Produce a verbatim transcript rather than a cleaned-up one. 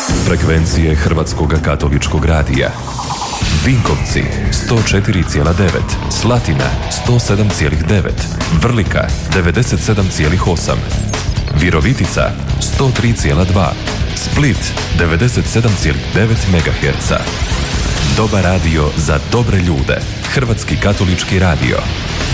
Frekvencije Hrvatskog katoličkog radija. Vinkovci sto četiri zarez devet, Slatina sto sedam zarez devet, Vrlika devedeset sedam zarez osam, Virovitica sto tri zarez dva, Split devedeset sedam zarez devet megaherca. Dobar radio za dobre ljude. Hrvatski katolički radio.